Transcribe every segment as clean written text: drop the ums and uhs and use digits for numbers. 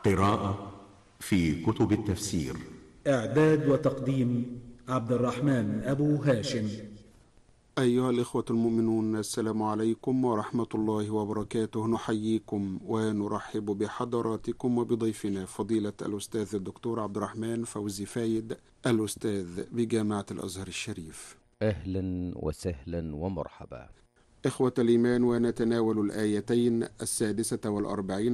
قراءة في كتب التفسير. إعداد وتقديم عبد الرحمن أبو هاشم. أيها الإخوة المؤمنون، السلام عليكم ورحمة الله وبركاته. نحييكم ونرحب بحضراتكم وبضيفنا فضيلة الأستاذ الدكتور عبد الرحمن فوزي فايد، الأستاذ بجامعة الأزهر الشريف. أهلا وسهلا ومرحبا. إخوة الإيمان، ونتناول الآيتين 46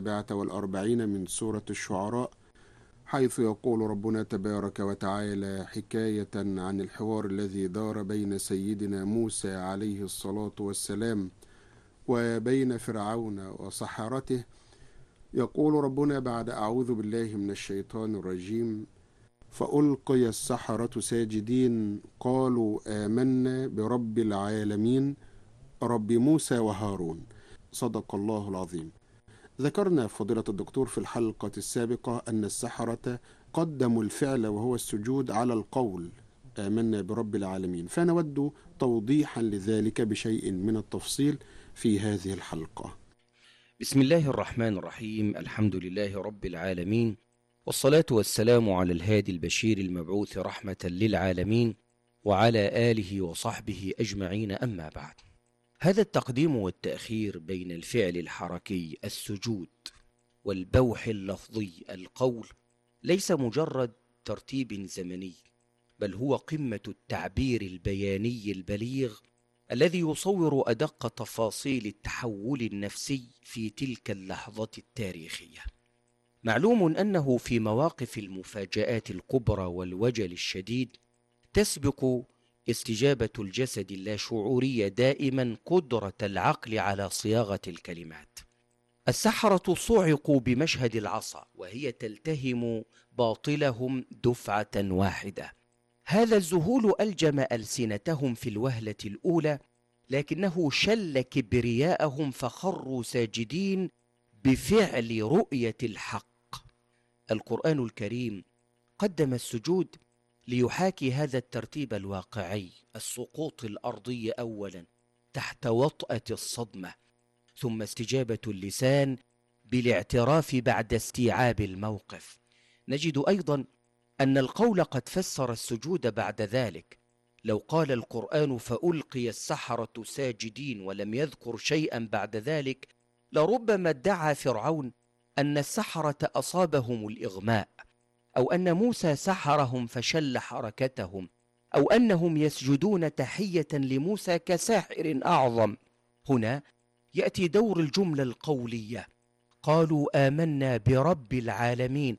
و47 من سورة الشعراء، حيث يقول ربنا تبارك وتعالى حكاية عن الحوار الذي دار بين سيدنا موسى عليه الصلاة والسلام وبين فرعون وسحرته. يقول ربنا بعد أعوذ بالله من الشيطان الرجيم: فألقي السحرة ساجدين قالوا آمنا برب العالمين رب موسى وهارون. صدق الله العظيم. ذكرنا فضيلة الدكتور في الحلقة السابقة أن السحرة قدموا الفعل وهو السجود على القول آمنا برب العالمين، فنود توضيحا لذلك بشيء من التفصيل في هذه الحلقة. بسم الله الرحمن الرحيم. الحمد لله رب العالمين، والصلاة والسلام على الهادي البشير المبعوث رحمة للعالمين وعلى آله وصحبه أجمعين. أما بعد، هذا التقديم والتأخير بين الفعل الحركي السجود والبوح اللفظي القول ليس مجرد ترتيب زمني، بل هو قمة التعبير البياني البليغ الذي يصور أدق تفاصيل التحول النفسي في تلك اللحظة التاريخية. معلوم أنه في مواقف المفاجآت الكبرى والوجل الشديد تسبق استجابة الجسد اللاشعورية دائما قدرة العقل على صياغة الكلمات. السحرة صعقوا بمشهد العصا وهي تلتهم باطلهم دفعة واحدة. هذا الذهول ألجم ألسنتهم في الوهلة الأولى، لكنه شل كبرياءهم فخروا ساجدين بفعل رؤية الحق. القرآن الكريم قدم السجود ليحاكي هذا الترتيب الواقعي: السقوط الأرضي أولا تحت وطأة الصدمة، ثم استجابة اللسان بالاعتراف بعد استيعاب الموقف. نجد أيضا أن القول قد فسر السجود بعد ذلك. لو قال القرآن فألقي السحرة ساجدين ولم يذكر شيئا بعد ذلك، لربما ادعى فرعون أن السحرة أصابهم الإغماء، أو أن موسى سحرهم فشل حركتهم، أو أنهم يسجدون تحية لموسى كساحر أعظم. هنا يأتي دور الجملة القولية: قالوا آمنا برب العالمين،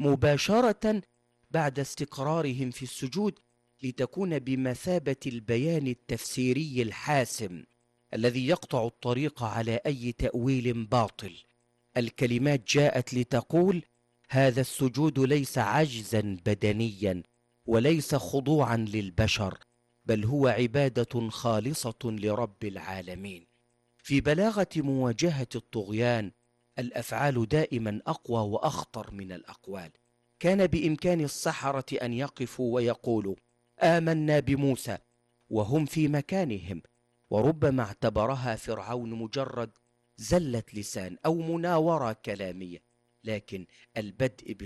مباشرة بعد استقرارهم في السجود، لتكون بمثابة البيان التفسيري الحاسم الذي يقطع الطريق على أي تأويل باطل. الكلمات جاءت لتقول: هذا السجود ليس عجزا بدنيا وليس خضوعا للبشر، بل هو عبادة خالصة لرب العالمين. في بلاغة مواجهة الطغيان، الأفعال دائما أقوى وأخطر من الأقوال. كان بإمكان السحرة أن يقفوا ويقولوا آمنا بموسى وهم في مكانهم، وربما اعتبرها فرعون مجرد زلة لسان أو مناورة كلامية، لكن البدء